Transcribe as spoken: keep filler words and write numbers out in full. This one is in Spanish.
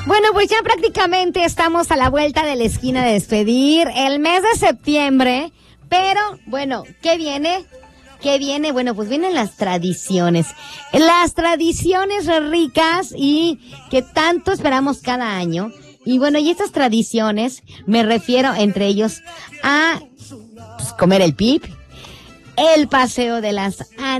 Bueno, pues ya prácticamente estamos a la vuelta de la esquina de despedir el mes de septiembre, pero bueno, ¿qué viene? ¿Qué viene? Bueno, pues vienen las tradiciones, las tradiciones ricas y que tanto esperamos cada año. Y bueno, y estas tradiciones, me refiero entre ellos a pues, comer el pip, el paseo de las